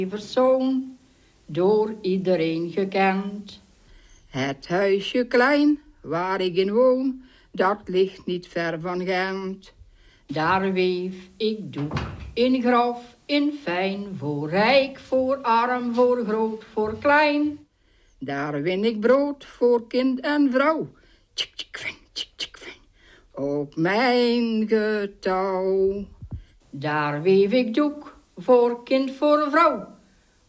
Persoon, door iedereen gekend. Het huisje klein, waar ik in woon, dat ligt niet ver van Gent. Daar weef ik doek in grof, in fijn, voor rijk, voor arm, voor groot, voor klein. Daar win ik brood voor kind en vrouw. Tjik, tjik, fijn, tjik, tjik, fijn. Op mijn getouw. Daar weef ik doek voor kind, voor vrouw.